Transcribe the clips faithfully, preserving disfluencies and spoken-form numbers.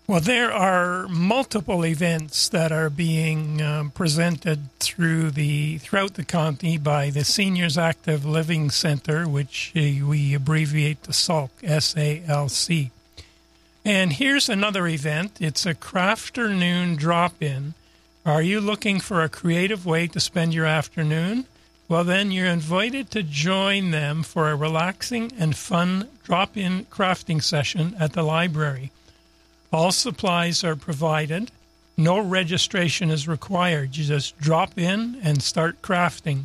Well, there are multiple events that are being um, presented through the throughout the county by the Seniors Active Living Center, which uh, we abbreviate to S A L C, S A L C. And here's another event. It's a Crafternoon drop-in. Are you looking for a creative way to spend your afternoon? Well, then you're invited to join them for a relaxing and fun drop-in crafting session at the library. All supplies are provided. No registration is required. You just drop in and start crafting.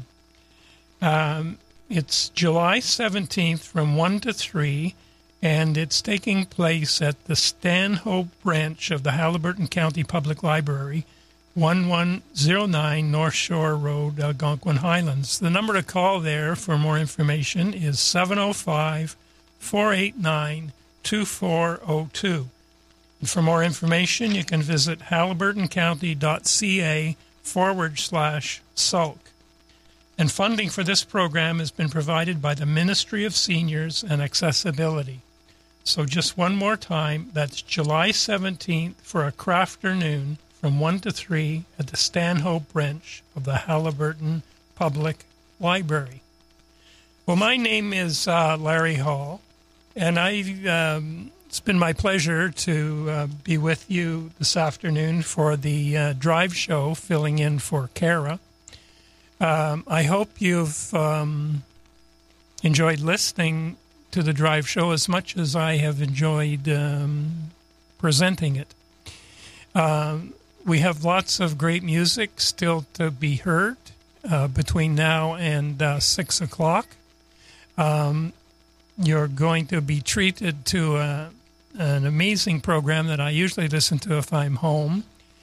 Um, it's July seventeenth from one to three, and it's taking place at the Stanhope branch of the Haliburton County Public Library, one one zero nine North Shore Road, Algonquin Highlands. The number to call there for more information is seven oh five, four eight nine, two four oh two. For more information, you can visit haliburtoncounty.ca forward slash sulk. And funding for this program has been provided by the Ministry of Seniors and Accessibility. So just one more time, that's July seventeenth for a Crafternoon from one to three at the Stanhope branch of the Haliburton Public Library. Well, my name is uh, Larry Hall, and I... Um, It's been my pleasure to uh, be with you this afternoon for the uh, drive show, filling in for Kara. Um, I hope you've um, enjoyed listening to the drive show as much as I have enjoyed um, presenting it. Um, we have lots of great music still to be heard uh, between now and uh, six o'clock. Um, you're going to be treated to a an amazing program that I usually listen to if I'm home.